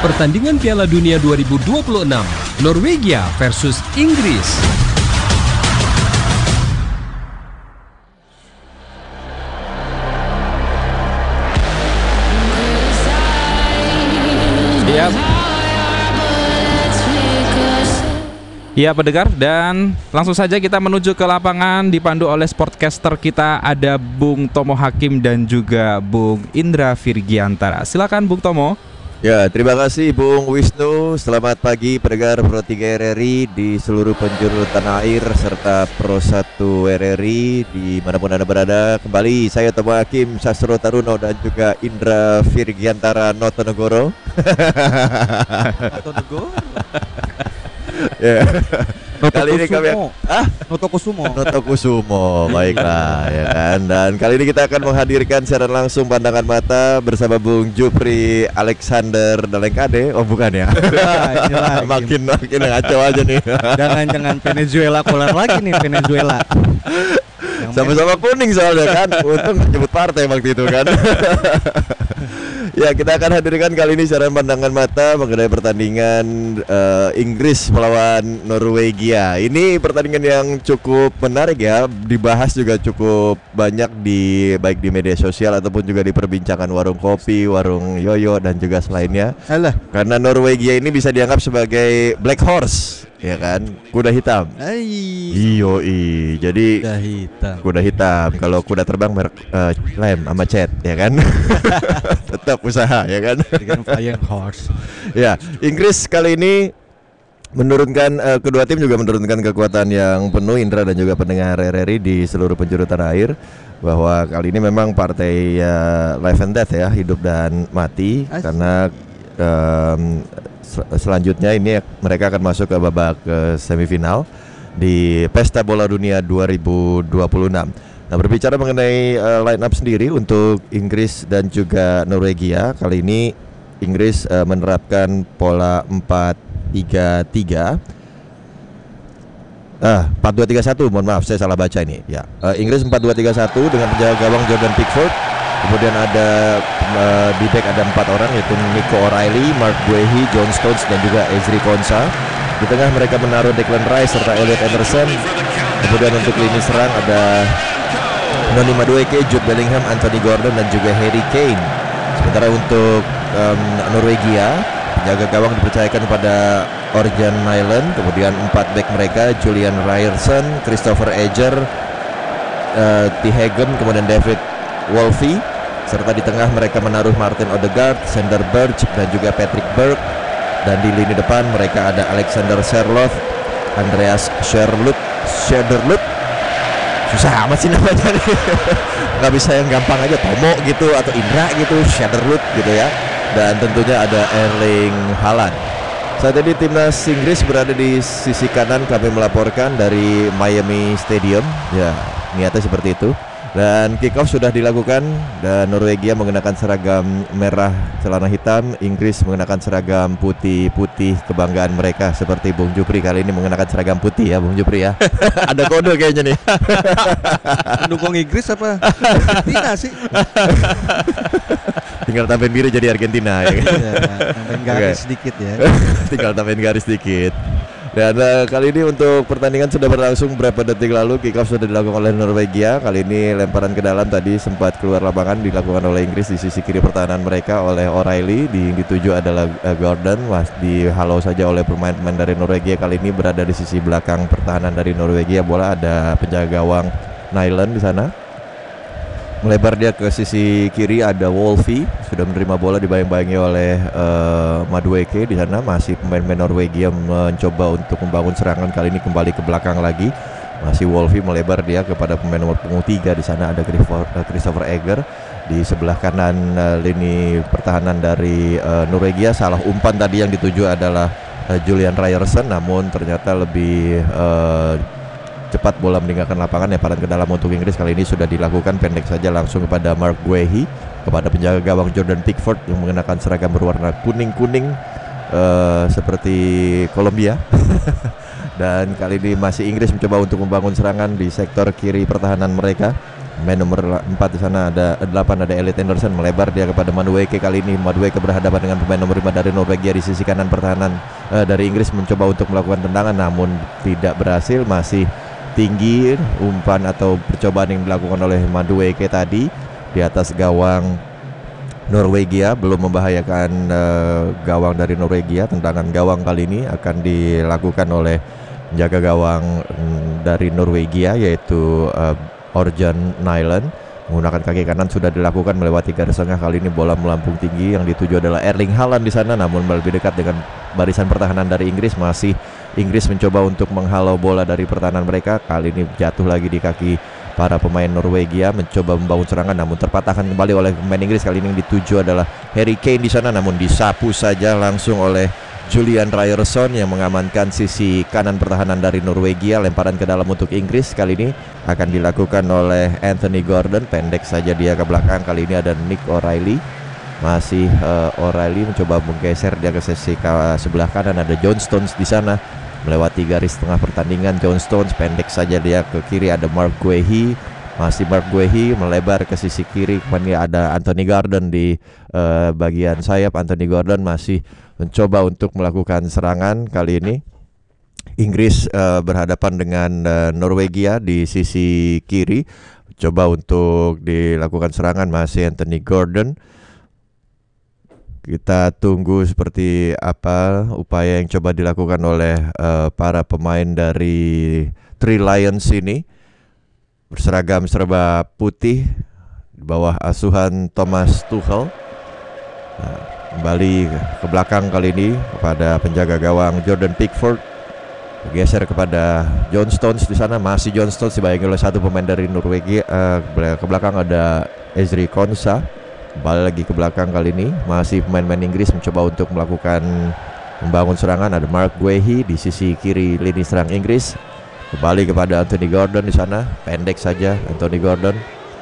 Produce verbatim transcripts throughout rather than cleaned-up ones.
pertandingan Piala Dunia dua ribu dua puluh enam, Norwegia versus Inggris. Iya. Iya pendengar, dan langsung saja kita menuju ke lapangan dipandu oleh sportcaster kita, ada Bung Tomo Hakim dan juga Bung Indra Virgiantara. Silakan Bung Tomo. Ya, terima kasih Bung Wisnu. Selamat pagi pendengar Pro tiga R R I di seluruh penjuru tanah air serta Pro satu R R I dimanapun Anda berada. Kembali saya Tomo Hakim Sastro Taruno dan juga Indra Virgiantara Notonegoro. Notonegoro. Ya. Kali ini kami ah Notokusumo. Notokusumo, baiklah ya kan. Dan kali ini kita akan menghadirkan secara langsung pandangan mata bersama Bung Jupri Alexander Dalengkade. Oh bukan ya? Nah, makin makin ngaco aja nih. Jangan-jangan Venezuela keluar lagi nih Venezuela. Sama-sama kuning soalnya kan. Untung nyebut partai waktu itu kan. Ya, kita akan hadirkan kali ini secara pandangan mata mengenai pertandingan uh, Inggris melawan Norwegia. Ini pertandingan yang cukup menarik ya, dibahas juga cukup banyak di baik di media sosial ataupun juga di perbincangan warung kopi, warung yoyo dan juga selainnya. Alah. Karena Norwegia ini bisa dianggap sebagai black horse, ya kan, kuda hitam. Iyo i, jadi kuda hitam. Kuda hitam. Kalau kuda terbang merek uh, lem sama cet, ya kan. Tetap usaha, ya kan. Dengan flying horse. Ya, Inggris kali ini menurunkan uh, kedua tim juga menurunkan kekuatan yang penuh, Indra dan juga pendengar R R I di seluruh penjuru tanah air, bahwa kali ini memang partai uh, life and death ya, hidup dan mati. Asli. Karena um, sel- selanjutnya ini mereka akan masuk ke babak uh, semifinal di Pesta Bola Dunia dua ribu dua puluh enam. Nah, berbicara mengenai uh, line up sendiri untuk Inggris dan juga Norwegia, kali ini Inggris uh, menerapkan pola empat tiga tiga. Ah, empat dua tiga satu, mohon maaf saya salah baca ini. Ya, uh, Inggris empat dua tiga satu dengan penjaga gawang Jordan Pickford. Kemudian ada uh, di back ada empat orang, yaitu Nico O'Reilly, Mark Guehi, John Stones dan juga Ezri Konsa. Di tengah mereka menaruh Declan Rice serta Elliot Anderson. Kemudian untuk lini serang ada Noni Madueke, Jude Bellingham, Anthony Gordon dan juga Harry Kane. Sementara untuk um, Norwegia, penjaga gawang dipercayakan kepada Orjan Nyland. Kemudian empat back mereka Julian Ryerson, Christopher Eger, uh, T. Hagen, kemudian David Wolfe. Serta di tengah mereka menaruh Martin Odegaard, Sander Berge dan juga Patrick Berg. Dan di lini depan mereka ada Alexander Sherlock, Andreas Sherlock, Sherlock. Susah amat sih namanya nih. Nggak bisa yang gampang aja Tomo gitu atau Indra gitu, Sherlock gitu ya. Dan tentunya ada Erling Haaland. Saat ini timnas Inggris berada di sisi kanan, kami melaporkan dari Miami Stadium. Ya, niatnya seperti itu. Dan kick off sudah dilakukan dan Norwegia mengenakan seragam merah celana hitam, Inggris mengenakan seragam putih-putih kebanggaan mereka, seperti Bung Jupri kali ini mengenakan seragam putih ya Bung Jupri ya. Ada kode kayaknya nih. Mendukung Inggris apa Argentina sih? Tinggal tambahin biru jadi Argentina ya. Iya, tambahin garis okay. sedikit ya. Tinggal tambahin garis sedikit. Dan uh, kali ini untuk pertandingan sudah berlangsung beberapa detik lalu, kick off sudah dilakukan oleh Norwegia. Kali ini lemparan ke dalam tadi sempat keluar lapangan dilakukan oleh Inggris di sisi kiri pertahanan mereka oleh O'Reilly. Di dituju adalah uh, Gordon, mas dihalau saja oleh pemain-pemain dari Norwegia. Kali ini berada di sisi belakang pertahanan dari Norwegia. Bola ada penjaga gawang Nyland di sana. Melebar dia ke sisi kiri ada Wolfe, sudah menerima bola dibayang-bayangi oleh uh, Madueke di sana. Masih pemain-pemain Norwegia mencoba untuk membangun serangan, kali ini kembali ke belakang lagi. Masih Wolfe melebar dia kepada pemain nomor punggung tiga di sana ada Christopher Eger. Di sebelah kanan uh, lini pertahanan dari uh, Norwegia, salah umpan tadi yang dituju adalah uh, Julian Ryerson, namun ternyata lebih uh, cepat bola meninggalkan lapangan. Lemparan ke dalam untuk Inggris kali ini sudah dilakukan pendek saja langsung kepada Mark Guehi, kepada penjaga gawang Jordan Pickford yang mengenakan seragam berwarna kuning-kuning uh, seperti Kolombia. Dan kali ini masih Inggris mencoba untuk membangun serangan di sektor kiri pertahanan mereka. Main nomor empat di sana ada delapan ada Elliot Anderson, melebar dia kepada Madueke. Kali ini Madueke berhadapan dengan pemain nomor lima dari Norwegia di sisi kanan pertahanan uh, dari Inggris, mencoba untuk melakukan tendangan namun tidak berhasil. Masih tinggi umpan atau percobaan yang dilakukan oleh Madueke tadi di atas gawang Norwegia, belum membahayakan uh, gawang dari Norwegia. Tendangan gawang kali ini akan dilakukan oleh penjaga gawang mm, dari Norwegia, yaitu uh, Orjan Nyland. Menggunakan kaki kanan sudah dilakukan melewati garis tengah. Kali ini bola melambung tinggi, yang dituju adalah Erling Haaland di sana, namun lebih dekat dengan barisan pertahanan dari Inggris. Masih Inggris mencoba untuk menghalau bola dari pertahanan mereka. Kali ini jatuh lagi di kaki para pemain Norwegia, mencoba membangun serangan namun terpatahkan kembali oleh pemain Inggris. Kali ini yang dituju adalah Harry Kane di sana, namun disapu saja langsung oleh Julian Ryerson yang mengamankan sisi kanan pertahanan dari Norwegia. Lemparan ke dalam untuk Inggris kali ini akan dilakukan oleh Anthony Gordon, pendek saja dia ke belakang. Kali ini ada Nick O'Reilly. Masih uh, O'Reilly mencoba menggeser dia ke sisi ke sebelah kanan, ada John Stones di sana. Melewati garis tengah pertandingan, John Stones pendek saja dia ke kiri, ada Mark Guehi. Masih Mark Guehi melebar ke sisi kiri. Kemudian ada Anthony Gordon di uh, bagian sayap. Anthony Gordon masih mencoba untuk melakukan serangan. Kali ini Inggris uh, berhadapan dengan uh, Norwegia di sisi kiri. Coba untuk dilakukan serangan, masih Anthony Gordon. Kita tunggu seperti apa upaya yang coba dilakukan oleh uh, para pemain dari Three Lions ini. Berseragam serba putih di bawah asuhan Thomas Tuchel. Nah, kembali ke belakang kali ini kepada penjaga gawang Jordan Pickford. Bergeser kepada John Stones di sana. Masih John Stones dibayangi oleh satu pemain dari Norwegia. Uh, ke belakang ada Ezri Konsa. Kembali lagi ke belakang kali ini. Masih pemain-pemain Inggris mencoba untuk melakukan membangun serangan. Ada Mark Guehi di sisi kiri lini serang Inggris. Kembali kepada Anthony Gordon di sana, pendek saja Anthony Gordon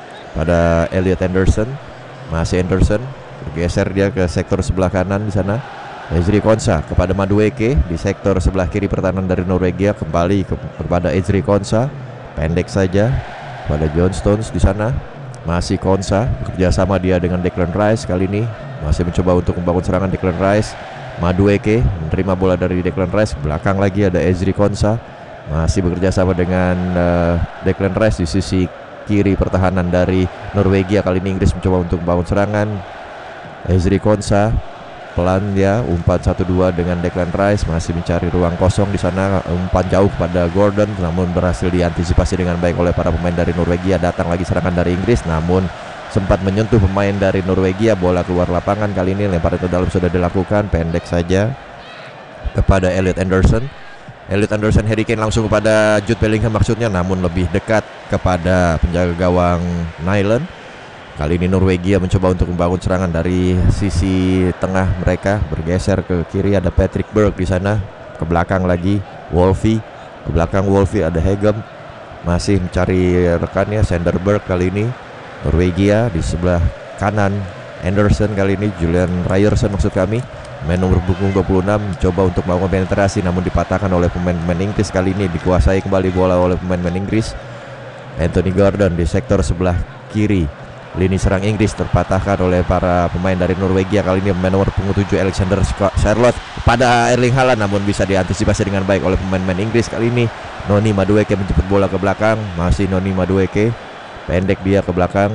pada Elliot Anderson. Masih Anderson, bergeser dia ke sektor sebelah kanan di sana. Ezri Konsa kepada Madueke di sektor sebelah kiri pertahanan dari Norwegia. Kembali ke, kepada Ezri Konsa, pendek saja pada John Stones di sana. Masih Konsa, bekerja sama dia dengan Declan Rice kali ini. Masih mencoba untuk membangun serangan Declan Rice. Madueke menerima bola dari Declan Rice. Belakang lagi ada Ezri Konsa. Masih bekerja sama dengan uh, Declan Rice di sisi kiri pertahanan dari Norwegia. Kali ini Inggris mencoba untuk membangun serangan. Ezri Konsa pelan dia umpan satu dua dengan Declan Rice, masih mencari ruang kosong di sana. Umpan jauh pada Gordon namun berhasil diantisipasi dengan baik oleh para pemain dari Norwegia. Datang lagi serangan dari Inggris namun sempat menyentuh pemain dari Norwegia. Bola keluar lapangan kali ini. Lemparan ke dalam sudah dilakukan, pendek saja kepada Elliot Anderson. Elliot Anderson, Harry Kane langsung kepada Jude Bellingham maksudnya, namun lebih dekat kepada penjaga gawang Nyland. Kali ini Norwegia mencoba untuk membangun serangan dari sisi tengah mereka. Bergeser ke kiri ada Patrick Berg di sana. Ke belakang lagi Wolfie. Ke belakang Wolfie ada Hegem. Masih mencari rekannya Sanderberg kali ini. Norwegia di sebelah kanan Anderson kali ini, Julian Ryerson maksud kami. Main nomor punggung dua puluh enam coba untuk melakukan penetrasi namun dipatahkan oleh pemain-pemain Inggris. Kali ini dikuasai kembali bola oleh pemain-pemain Inggris. Anthony Gordon di sektor sebelah kiri lini serang Inggris terpatahkan oleh para pemain dari Norwegia. Kali ini pemain nomor punggung tujuh Alexander Charlotte pada Erling Haaland namun bisa diantisipasi dengan baik oleh pemain-pemain Inggris. Kali ini Noni Madueke menjemput bola ke belakang. Masih Noni Madueke, pendek dia ke belakang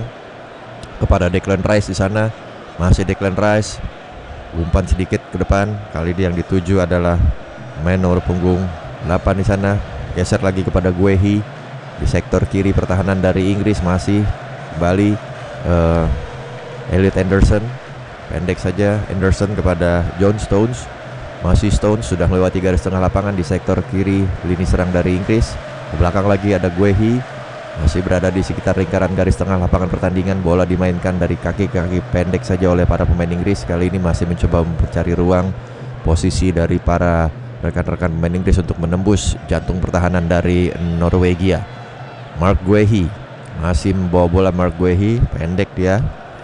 kepada Declan Rice di sana. Masih Declan Rice, umpan sedikit ke depan. Kali ini yang dituju adalah main nomor punggung delapan di sana. Geser lagi kepada Guehi di sektor kiri pertahanan dari Inggris. Masih kembali uh, Elliot Anderson, pendek saja Anderson kepada John Stones. Masih Stones sudah melewati garis tengah lapangan di sektor kiri lini serang dari Inggris. Ke belakang lagi ada Guehi, masih berada di sekitar lingkaran garis tengah lapangan pertandingan. Bola dimainkan dari kaki-kaki pendek saja oleh para pemain Inggris. Kali ini masih mencoba mencari ruang posisi dari para rekan-rekan pemain Inggris untuk menembus jantung pertahanan dari Norwegia. Mark Guehi masih membawa bola. Mark Guehi pendek dia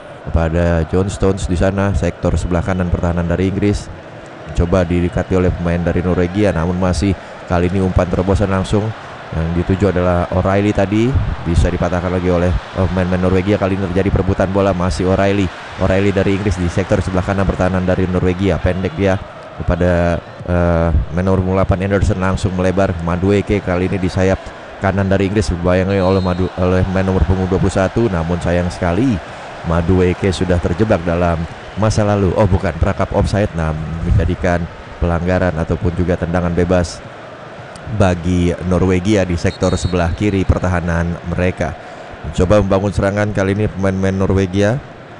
kepada John Stones di sana, sektor sebelah kanan pertahanan dari Inggris. Coba didekati oleh pemain dari Norwegia namun masih kali ini umpan terobosan langsung Yang dituju adalah O'Reilly tadi, bisa dipatahkan lagi oleh pemain-pemain Norwegia. Kali ini terjadi perebutan bola, masih O'Reilly. O'Reilly dari Inggris di sektor sebelah kanan pertahanan dari Norwegia. Pendek dia kepada uh, main nomor delapan Anderson, langsung melebar. Madueke kali ini di sayap kanan dari Inggris, dibayangi oleh Madu, oleh main nomor punggung dua puluh satu. Namun sayang sekali Madueke sudah terjebak dalam masa lalu. Oh bukan, perangkap offside, namun menjadikan pelanggaran ataupun juga tendangan bebas bagi Norwegia di sektor sebelah kiri pertahanan mereka. Mencoba membangun serangan kali ini pemain-pemain Norwegia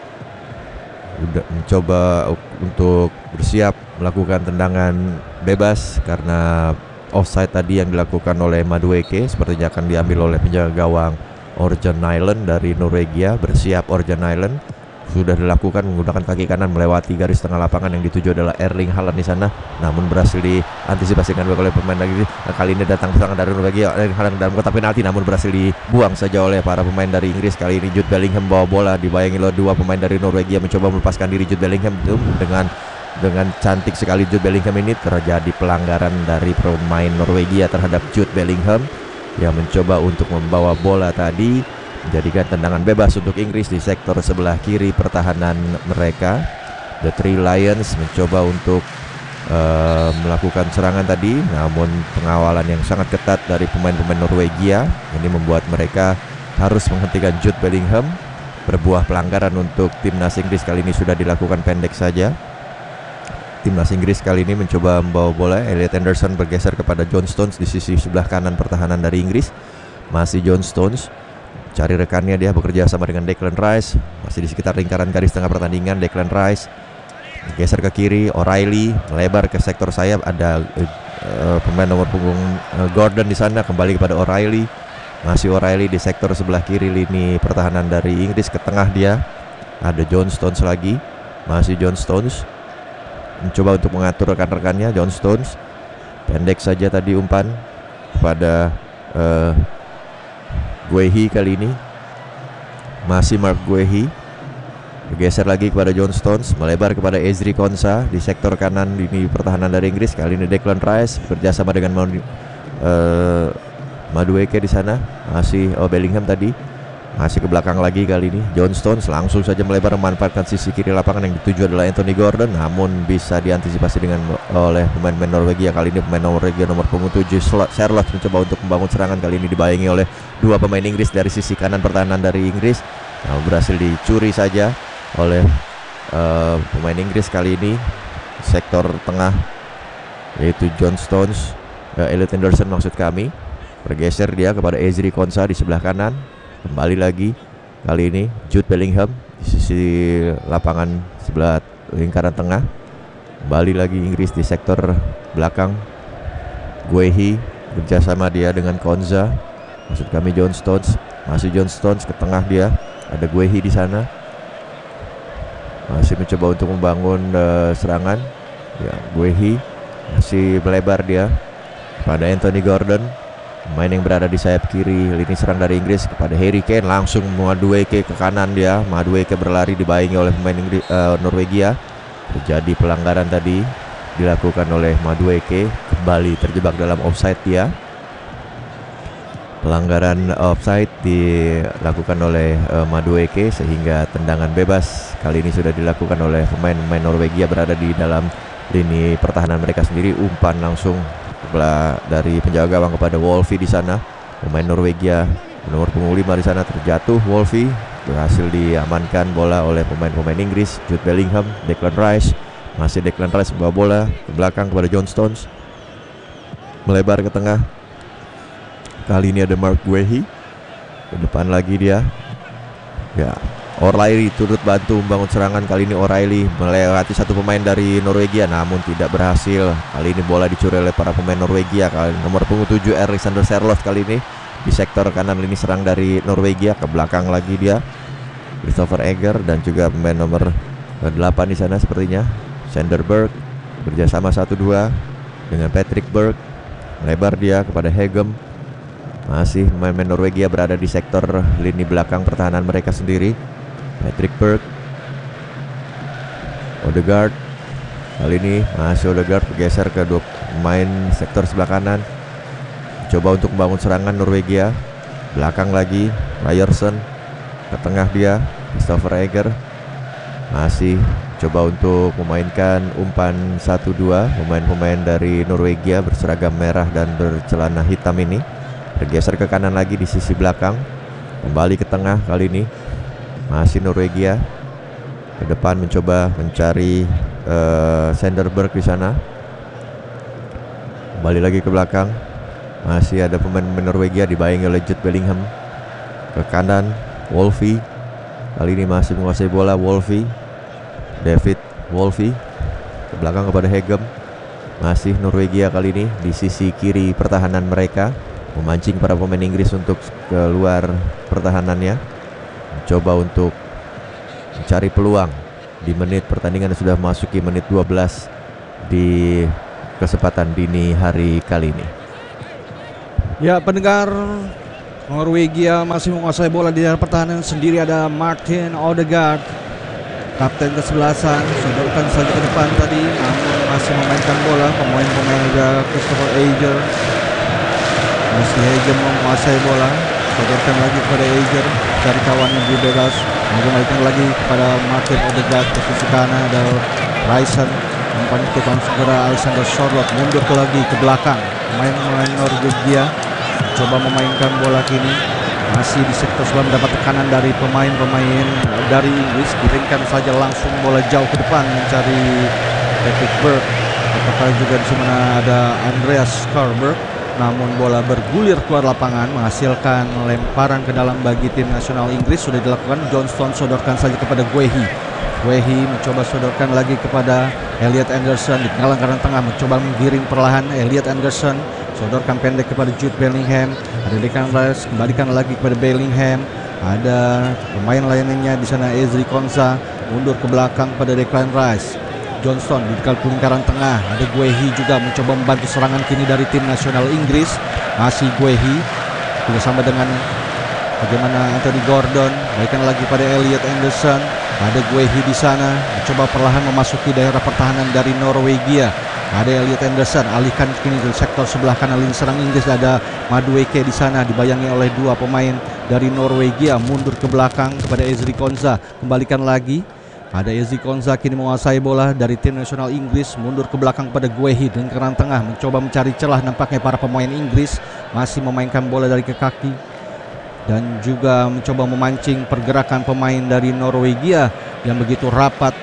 udah mencoba untuk bersiap melakukan tendangan bebas karena offside tadi yang dilakukan oleh Madueke. Sepertinya akan diambil oleh penjaga gawang Orjan Nyland dari Norwegia. Bersiap Orjan Nyland, sudah dilakukan menggunakan kaki kanan melewati garis tengah lapangan. Yang dituju adalah Erling Haaland di sana, namun berhasil diantisipasi dengan baik oleh pemain lagi. Nah, kali ini datang serangan dari Norwegia. Erling Haaland dalam kotak penalti, namun berhasil dibuang saja oleh para pemain dari Inggris. Kali ini Jude Bellingham bawa bola, dibayangi oleh dua pemain dari Norwegia, mencoba melepaskan diri. Jude Bellingham dengan dengan cantik sekali Jude Bellingham ini. Terjadi pelanggaran dari pemain Norwegia terhadap Jude Bellingham yang mencoba untuk membawa bola tadi, menjadikan tendangan bebas untuk Inggris di sektor sebelah kiri pertahanan mereka. The Three Lions mencoba untuk uh, melakukan serangan tadi, namun pengawalan yang sangat ketat dari pemain-pemain Norwegia ini membuat mereka harus menghentikan Jude Bellingham. Berbuah pelanggaran untuk timnas Inggris kali ini sudah dilakukan pendek saja. Timnas Inggris kali ini mencoba membawa bola. Elliot Anderson bergeser kepada John Stones di sisi sebelah kanan pertahanan dari Inggris. Masih John Stones cari rekannya, dia bekerja sama dengan Declan Rice, masih di sekitar lingkaran garis tengah pertandingan. Declan Rice geser ke kiri, O'Reilly melebar ke sektor sayap, ada uh, pemain nomor punggung uh, Gordon di sana, kembali kepada O'Reilly. Masih O'Reilly di sektor sebelah kiri lini pertahanan dari Inggris. Ke tengah dia ada John Stones lagi, masih John Stones mencoba untuk mengatur rekan-rekannya. John Stones pendek saja tadi umpan kepada uh, Guehi. Kali ini masih Mark Guehi, bergeser lagi kepada John Stones, melebar kepada Ezri Konsa di sektor kanan lini pertahanan dari Inggris. Kali ini Declan Rice bekerja sama dengan uh, Madueke di sana. Masih oh, Bellingham tadi, masih ke belakang lagi. Kali ini John Stones langsung saja melebar memanfaatkan sisi kiri lapangan. Yang dituju adalah Anthony Gordon, namun bisa diantisipasi dengan oleh pemain-pemain Norwegia. Kali ini pemain Norwegia nomor punggung tujuh Charlotte mencoba untuk membangun serangan. Kali ini dibayangi oleh dua pemain Inggris dari sisi kanan pertahanan dari Inggris. Nah, berhasil dicuri saja oleh uh, pemain Inggris kali ini sektor tengah, yaitu John Stones, uh, Elliot Anderson maksud kami. Bergeser dia kepada Ezri Konsa di sebelah kanan. Kembali lagi kali ini Jude Bellingham di sisi lapangan sebelah lingkaran tengah. Kembali lagi Inggris di sektor belakang. Guehi kerjasama dia dengan Konza, maksud kami John Stones. Masih John Stones ke tengah dia, ada Guehi di sana. Masih mencoba untuk membangun uh, serangan. Ya, Guehi masih melebar dia pada Anthony Gordon, pemain yang berada di sayap kiri lini serang dari Inggris, kepada Harry Kane. Langsung Madueke ke kanan dia. Madueke berlari dibayangi oleh pemain Inggris, uh, Norwegia. Terjadi pelanggaran tadi dilakukan oleh Madueke, kembali terjebak dalam offside dia. Pelanggaran offside dilakukan oleh uh, Madueke sehingga tendangan bebas kali ini sudah dilakukan oleh pemain-pemain Norwegia berada di dalam lini pertahanan mereka sendiri. Umpan langsung dari penjaga gawang kepada Wolfie di sana. Pemain Norwegia nomor punggung lima di sana terjatuh. Wolfie berhasil diamankan bola oleh pemain-pemain Inggris. Jude Bellingham, Declan Rice, masih Declan Rice membawa bola ke belakang kepada John Stones, melebar ke tengah. Kali ini ada Mark Guehi, ke depan lagi dia. Ya, O'Reilly turut bantu membangun serangan. Kali ini O'Reilly melewati satu pemain dari Norwegia, namun tidak berhasil. Kali ini bola dicuri oleh para pemain Norwegia. Kali nomor punggung tujuh Alexander Sørloth kali ini di sektor kanan lini serang dari Norwegia. Ke belakang lagi dia Christopher Egger dan juga pemain nomor delapan di sana sepertinya Sander Berg kerjasama satu dua dengan Patrick Berg. Melebar dia kepada Hegem. Masih pemain Norwegia berada di sektor lini belakang pertahanan mereka sendiri. Patrick Berg, Odegaard. Kali ini masih Odegaard bergeser ke dua pemain sektor sebelah kanan. Coba untuk membangun serangan Norwegia. Belakang lagi Ryerson. Ke tengah dia Christopher Eger. Masih coba untuk memainkan umpan satu dua. Pemain-pemain dari Norwegia berseragam merah dan bercelana hitam ini bergeser ke kanan lagi di sisi belakang. Kembali ke tengah kali ini. Masih Norwegia. Ke depan mencoba mencari uh, Sanderberg di sana. Kembali lagi ke belakang. Masih ada pemain Norwegia dibayangi oleh Jude Bellingham. Ke kanan Wolfie. Kali ini masih menguasai bola Wolfie. David Wolfie. Ke belakang kepada Hegem. Masih Norwegia kali ini di sisi kiri pertahanan mereka, memancing para pemain Inggris untuk keluar pertahanannya. Mencoba untuk mencari peluang di menit pertandingan yang sudah memasuki menit dua belas di kesempatan dini hari kali ini. Ya, pendengar, Norwegia masih menguasai bola di daerah pertahanan sendiri. Ada Martin Odegaard, kapten kesebelasan, sodorkan saja ke depan tadi, namun masih memainkan bola. Pemain-pemain ada Christopher Eger, masih Eger menguasai bola, sodorkan lagi kepada Eger, cari kawannya di bebas, mengembalikan lagi kepada Martin Odegaard ke sisi kanan. Ada Ryerson, umpan itu kan segera Alexander Sørloth mundur ke lagi ke belakang. Pemain-pemain Norwegia coba memainkan bola kini, masih di sektor sebelah mendapat tekanan dari pemain-pemain dari Inggris. Kirimkan saja langsung bola jauh ke depan mencari Patrick Berg, apakah juga di sana ada Andreas Skarberg, namun bola bergulir keluar lapangan menghasilkan lemparan ke dalam bagi tim nasional Inggris. Sudah dilakukan. Johnston sodorkan saja kepada Guehi. Guehi mencoba sodorkan lagi kepada Elliot Anderson di kanan tengah, mencoba menggiring perlahan. Elliot Anderson sodorkan pendek kepada Jude Bellingham. Ada Declan Rice, kembalikan lagi kepada Bellingham. Ada pemain lainnya di sana, Ezri Konsa mundur ke belakang pada Declan Rice. Johnston di lingkaran tengah. Ada Guehi juga mencoba membantu serangan kini dari tim nasional Inggris. Masih Guehi bersama dengan bagaimana Anthony Gordon, balikan lagi pada Elliot Anderson. Ada Guehi di sana mencoba perlahan memasuki daerah pertahanan dari Norwegia. Ada Elliot Anderson, alihkan kini dari sektor sebelah kanan lini serang Inggris. Ada Madueke di sana dibayangi oleh dua pemain dari Norwegia, mundur ke belakang kepada Ezri Konsa, kembalikan lagi. Ada Ezri Konsa kini menguasai bola dari tim nasional Inggris, mundur ke belakang pada Guehi dan ke kanan tengah, mencoba mencari celah. Nampaknya para pemain Inggris masih memainkan bola dari ke kaki dan juga mencoba memancing pergerakan pemain dari Norwegia yang begitu rapat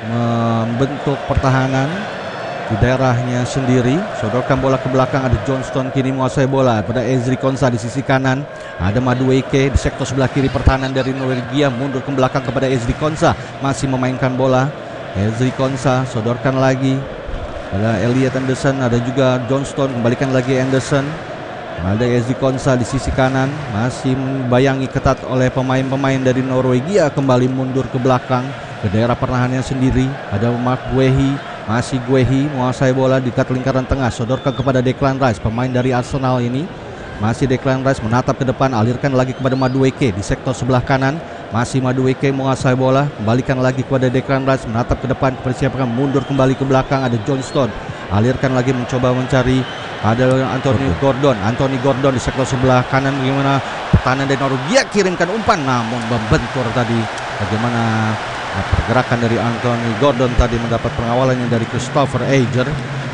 membentuk pertahanan di daerahnya sendiri. Sodorkan bola ke belakang. Ada Johnston kini menguasai bola pada Ezri Konsa di sisi kanan. Ada Madueke di sektor sebelah kiri pertahanan dari Norwegia, mundur ke belakang kepada Ezri Konsa, masih memainkan bola. Ezri Konsa sodorkan lagi pada Elliot Anderson. Ada juga Johnston, kembalikan lagi Anderson. Ada Ezri Konsa di sisi kanan, masih membayangi ketat oleh pemain-pemain dari Norwegia, kembali mundur ke belakang ke daerah pertahanannya sendiri. Ada Mark Guehi, masih Guehi menguasai bola di dekat lingkaran tengah, sodorkan kepada Declan Rice, pemain dari Arsenal ini. Masih Declan Rice menatap ke depan, alirkan lagi kepada Madueke di sektor sebelah kanan. Masih Madueke menguasai bola, kembalikan lagi kepada Declan Rice, menatap ke depan kepada siapa, mundur kembali ke belakang. Ada Johnston, alirkan lagi mencoba mencari, ada Anthony Gordon. Anthony Gordon di sektor sebelah kanan, bagaimana pertahanan dari Norwegia, kirimkan umpan namun membentur tadi. Bagaimana pergerakan dari Anthony Gordon tadi mendapat pengawalannya dari Christopher Eger,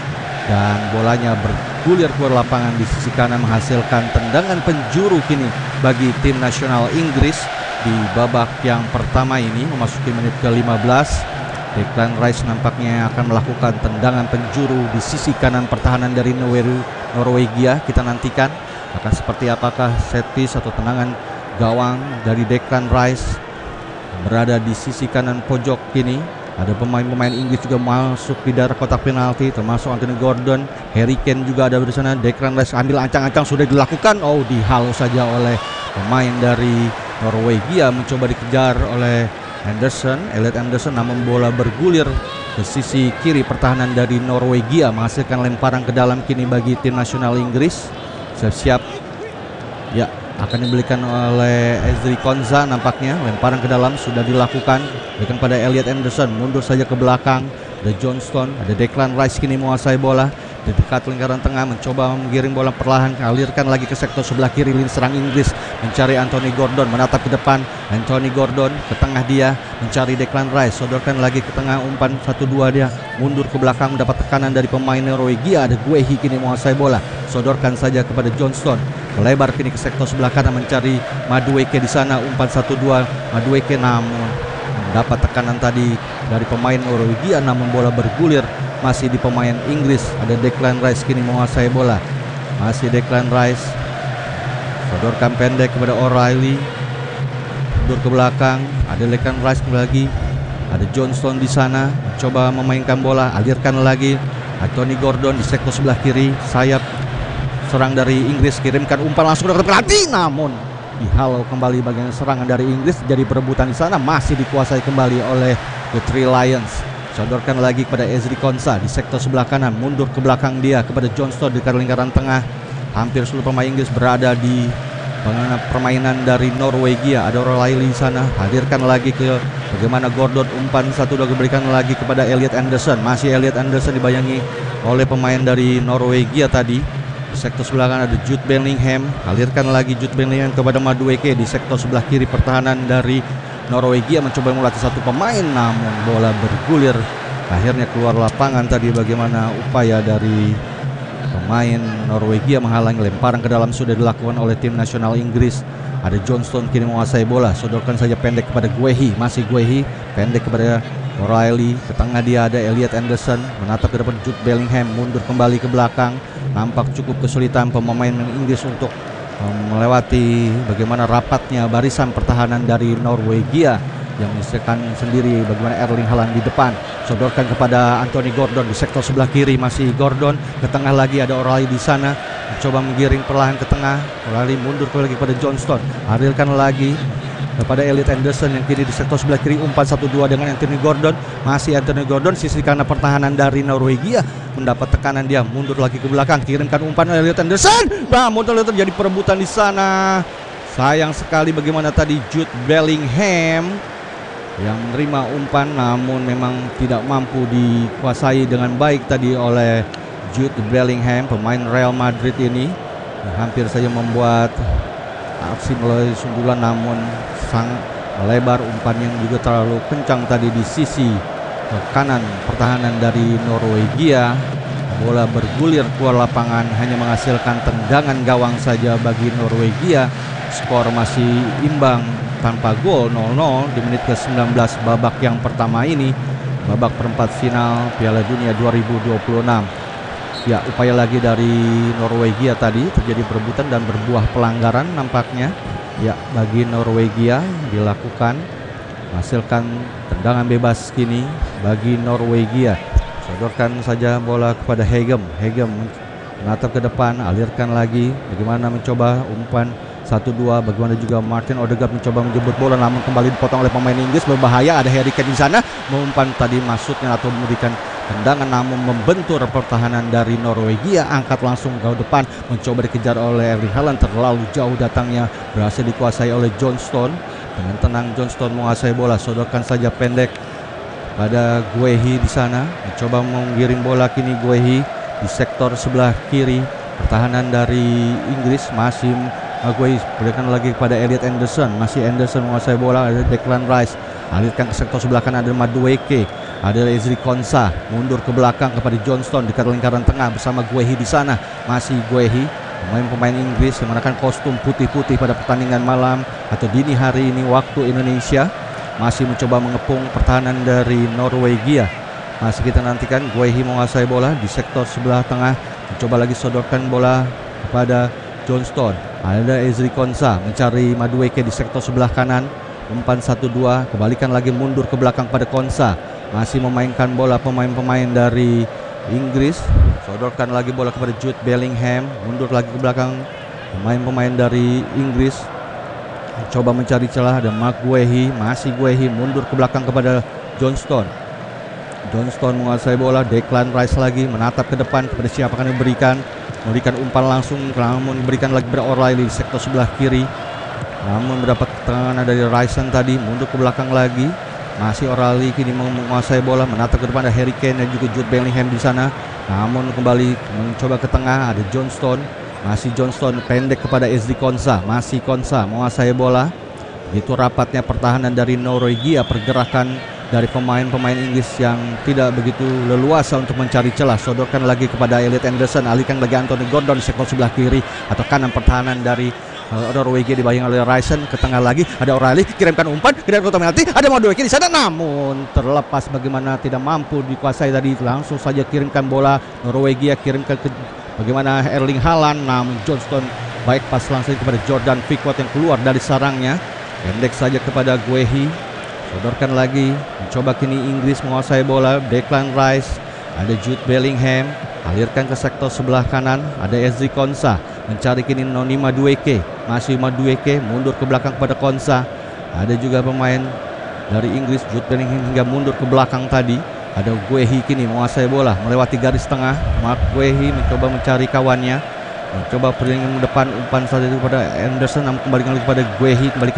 dan bolanya bergulir keluar lapangan di sisi kanan, menghasilkan tendangan penjuru kini bagi tim nasional Inggris di babak yang pertama ini memasuki menit ke lima belas. Declan Rice nampaknya akan melakukan tendangan penjuru di sisi kanan pertahanan dari Norwegia. Kita nantikan akan seperti apakah set piece atau tendangan gawang dari Declan Rice berada di sisi kanan pojok kini. Ada pemain-pemain Inggris juga masuk di daerah kotak penalti, termasuk Anthony Gordon, Harry Kane juga ada di sana. Declan Rice ambil ancang-ancang, sudah dilakukan. Oh, dihalau saja oleh pemain dari Norwegia, mencoba dikejar oleh Anderson, Elliot Anderson, namun bola bergulir ke sisi kiri pertahanan dari Norwegia, menghasilkan lemparan ke dalam kini bagi tim nasional Inggris. Siap-siap ya, akan diberikan oleh Ezri Konsa. Nampaknya lemparan ke dalam sudah dilakukan, berikan pada Elliot Anderson, mundur saja ke belakang. Ada Johnston, ada Declan Rice kini menguasai bola di dekat lingkaran tengah, mencoba menggiring bola perlahan, alirkan lagi ke sektor sebelah kiri. Lini serang Inggris mencari Anthony Gordon, menatap ke depan. Anthony Gordon ke tengah, dia mencari Declan Rice, sodorkan lagi ke tengah, umpan satu dua, dia mundur ke belakang, mendapat tekanan dari pemain Norwegia. Ada Guehi kini menguasai bola, sodorkan saja kepada Johnston, melebar kini ke sektor sebelah kanan, mencari Madueke di sana, umpan satu dua. Madueke namun mendapat tekanan tadi dari pemain Norwegia, namun bola bergulir masih di pemain Inggris. Ada Declan Rice kini menguasai bola, masih Declan Rice, sodorkan pendek kepada O'Reilly, mundur ke belakang. Ada Declan Rice lagi, ada Johnston di sana, coba memainkan bola, alirkan lagi. Anthony Gordon di sektor sebelah kiri, sayap serang dari Inggris, kirimkan umpan langsung ke pelatih, namun dihalau kembali bagian serangan dari Inggris. Jadi perebutan di sana masih dikuasai kembali oleh The Three Lions. Sodorkan lagi kepada Ezri Konsa di sektor sebelah kanan, mundur ke belakang dia kepada Johnston di lingkaran tengah. Hampir seluruh pemain Inggris berada di permainan dari Norwegia. Ada O'Reilly di sana, hadirkan lagi ke bagaimana Gordon, umpan satu dua diberikan lagi kepada Elliot Anderson. Masih Elliot Anderson dibayangi oleh pemain dari Norwegia tadi. Di sektor sebelah kanan ada Jude Bellingham, alirkan lagi Jude Bellingham kepada Madueke. Di sektor sebelah kiri pertahanan dari Norwegia mencoba melatih satu pemain, namun bola bergulir akhirnya keluar lapangan tadi. Bagaimana upaya dari pemain Norwegia menghalangi lemparan ke dalam sudah dilakukan oleh tim nasional Inggris. Ada Johnston kini menguasai bola, sodorkan saja pendek kepada Guehi, masih Guehi pendek kepada O'Reilly. Ke tengah dia ada Elliot Anderson, menatap ke depan Jude Bellingham, mundur kembali ke belakang. Nampak cukup kesulitan pemain Inggris untuk melewati bagaimana rapatnya barisan pertahanan dari Norwegia yang menyisakan sendiri bagaimana Erling Haaland di depan. Sodorkan kepada Anthony Gordon di sektor sebelah kiri, masih Gordon. Ke tengah lagi ada O'Reilly di sana, mencoba menggiring perlahan ke tengah. O'Reilly mundur lagi kepada Johnston, hadirkan lagi kepada Elliot Anderson yang kini di sektor sebelah kiri, umpan satu dua dengan Anthony Gordon. Masih Anthony Gordon, sisi kanan pertahanan dari Norwegia mendapat tekanan, dia mundur lagi ke belakang, kirimkan umpan Elliot Anderson. Namun terjadi perebutan di sana. Sayang sekali bagaimana tadi Jude Bellingham yang menerima umpan, namun memang tidak mampu dikuasai dengan baik tadi oleh Jude Bellingham, pemain Real Madrid ini. Hampir saja membuat aksi melalui sundulan, namun sangat melebar umpan yang juga terlalu kencang tadi di sisi kanan pertahanan dari Norwegia. Bola bergulir keluar lapangan, hanya menghasilkan tendangan gawang saja bagi Norwegia. Skor masih imbang tanpa gol, nol nol di menit ke sembilan belas babak yang pertama ini, babak perempat final Piala Dunia dua ribu dua puluh enam. Ya, upaya lagi dari Norwegia tadi, terjadi perebutan dan berbuah pelanggaran nampaknya. Ya, bagi Norwegia dilakukan, menghasilkan tendangan bebas kini bagi Norwegia. Sodorkan saja bola kepada Hegem. Hegem menatap ke depan, alirkan lagi. Bagaimana mencoba umpan satu dua, bagaimana juga Martin Odegaard mencoba menjemput bola, namun kembali dipotong oleh pemain Inggris. Berbahaya, ada Harry Kane di sana, umpan tadi masuknya atau memberikan tendangan, namun membentur pertahanan dari Norwegia. Angkat langsung ke depan, mencoba dikejar oleh Erling Haaland, terlalu jauh datangnya, berhasil dikuasai oleh Johnston. Dengan tenang Johnston menguasai bola, sodorkan saja pendek pada Guehi di sana, mencoba menggiring bola kini Guehi di sektor sebelah kiri pertahanan dari Inggris. Masih Guehi berikan lagi kepada Elliot Anderson, masih Anderson menguasai bola. Ada Declan Rice, alirkan ke sektor sebelah kanan, ada Madueke, ada Ezri Konsa, mundur ke belakang kepada Johnston di lingkaran tengah bersama Guehi di sana. Masih Guehi, pemain-pemain Inggris yang mengenakan kostum putih-putih pada pertandingan malam atau dini hari ini waktu Indonesia, masih mencoba mengepung pertahanan dari Norwegia. Masih kita nantikan Guehi menguasai bola di sektor sebelah tengah, mencoba lagi sodorkan bola kepada Johnston. Ada Ezri Konsa mencari Madueke di sektor sebelah kanan, umpan satu dua, kembalikan lagi mundur ke belakang pada Konsa. Masih memainkan bola pemain-pemain dari Inggris, sodorkan lagi bola kepada Jude Bellingham, mundur lagi ke belakang pemain-pemain dari Inggris, coba mencari celah. Ada Mark Guehi, masih Guehi mundur ke belakang kepada Johnston. Johnston menguasai bola, Declan Rice lagi menatap ke depan, kepada siapa akan diberikan, memberikan umpan langsung, namun diberikan lagi kepada O'Reilly di sektor sebelah kiri, namun mendapat tekanan dari Ryerson tadi, mundur ke belakang lagi. Masih O'Reilly kini menguasai bola, menatap ke depan, ada Harry Kane dan juga Jude Bellingham di sana. namun kembali mencoba ke tengah. Ada Johnston, masih Johnston pendek kepada Ezri Konsa, masih Konsa menguasai bola. Itu rapatnya pertahanan dari Norwegia, pergerakan dari pemain-pemain Inggris yang tidak begitu leluasa untuk mencari celah. Sodorkan lagi kepada Elliot Anderson, alihkan bagi Anthony Gordon di sektor sebelah kiri atau kanan. Pertahanan dari uh, Norwegia dibayang oleh Ryerson. Ke tengah lagi ada O'Reilly, kirimkan umpan ke dalam kotak penalti. Ada Madueke di sana, namun terlepas bagaimana tidak mampu dikuasai tadi. Langsung saja kirimkan bola Norwegia, kirimkan ke bagaimana Erling Haaland, namun Johnston baik pas langsung kepada Jordan Pickford yang keluar dari sarangnya. Pendek saja kepada Guehi. Sodorkan lagi, mencoba kini Inggris menguasai bola. Declan Rice, ada Jude Bellingham, alirkan ke sektor sebelah kanan. Ada Ezri Konsa, mencari kini Noni Madueke, masih Madueke mundur ke belakang kepada Konsa. Ada juga pemain dari Inggris, Jude Bellingham hingga mundur ke belakang tadi. Ada Guehi kini menguasai bola, melewati garis tengah. Mark Guehi mencoba mencari kawannya, mencoba perlindungan depan, umpan saja kepada Anderson, namun kembali lagi kepada Guehi, kembali